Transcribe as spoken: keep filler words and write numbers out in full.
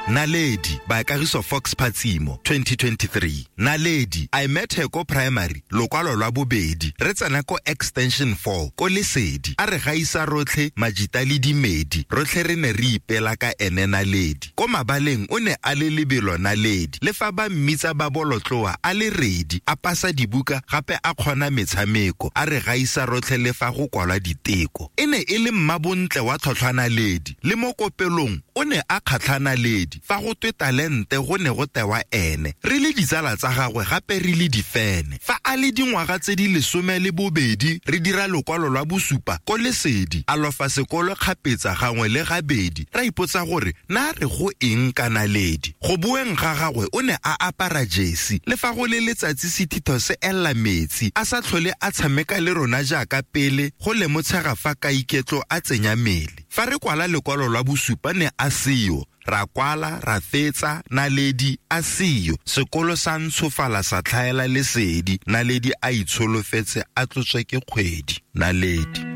Naledi by Kagiso Fox Patsimo twenty twenty-three. Naledi I met her ko primary lokwalo lwa bobedi re tsena ko extension four ko Lesedi a re gaisa rotlhe majita le dimedi rotlhe re ne re ipela ka ene Naledi ko mabaleng o ne a le lebelo Naledi le fa ba mmitsa ba bolotloa a le redi a pasa dibuka gape a kgona metshameko a re gaisa rotlhe le fa go kwala diteko e ne e le mmabontle wa tlhotlhwa Naledi le mo kopelong o ne a kgatlhana Naledi fa go twe talente go ne go tewa ene re le ditsala tsa gagwe gape re le difene fa a le dingwaga tse di lesome le bobedi re dira lokwalo lwa bosupa ko Lesedi a lofa sekolo kgapetsa gangwe le gabedi ra ipotsa gore na re go eng ka Naledi go bueng ga gagwe o ne a apara jersey le fa go le letsatsi sethitho se ella metsi a sa tlhole a tshameka le rona jaaka pele go le motshega fa ka iketlo a tsenya mele fa re kwala lekwalo lwa bosupa ne a seyo ra kwala ra fetsa Naledi a seyo sekolo sa ntshofala sa tlhaela Lesedi Naledi a itsholofetse a tlotswe ke kgwedi Naledi